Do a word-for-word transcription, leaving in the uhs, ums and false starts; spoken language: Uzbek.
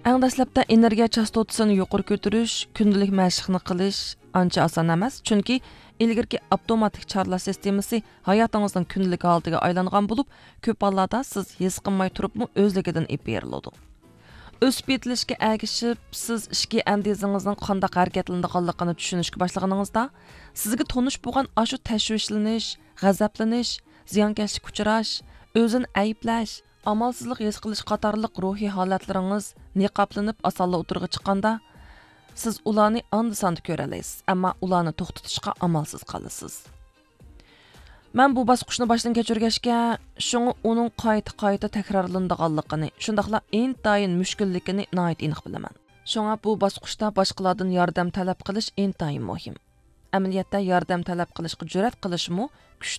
Әң дәсләптә энергия частотасын yuqori көтүрүш, күндәлек мәшикне qilish ancha oson emas, chunki ilgirki avtomatik charlash sistemasi hayotingizning kundalik holatiga aylangan bo'lib, ko'p hollarda siz his qilmay turibmi o'zligidan ip beriladi. O'sib yetilishga ergishib, siz ishki andizingizning qanday harakatlanadiganligini tushunishga boshlaganingizda, sizga tonish bo'lgan ashu tashvishlanish, g'azablanish, ziyonkashlik uchrash, o'zini ayblash, amalsizlik his qilish qatorliq ruhiy holatlaringiz niqoblanib osonla o'tirg'i chiqqanda, siz ularni andi-sandi ko'ra olasiz, ammo ularni to'xtatishga amalsiz qolasiz. Men bu bosqichni boshdan kechirgachga, shunga uning qayta-qayta takrorlanadiganligini, shundaqla intayin mushkulligini nihoyat aniq bilaman. Shunga bu bosqichda boshqalardan yordam talab qilish intayin muhim. Amaliyotda yordam talab qilishga jur'at qilishmi kuch